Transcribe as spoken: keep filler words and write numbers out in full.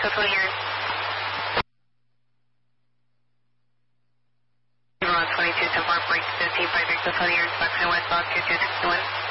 Delta twenty years. twenty-two, ten four, break fifteen, five Delta twenty years, back to westbound two two six one.